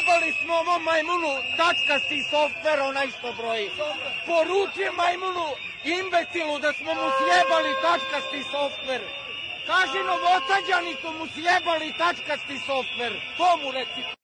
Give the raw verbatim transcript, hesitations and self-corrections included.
sjebali smo ovom majmunu tačkasti softver, onaj što broji. Poruči majmunu imbecilu da smo mu sjebali tačkasti softver. Kaži Novosađani su mu sjebali tačkasti softver. To mu reci.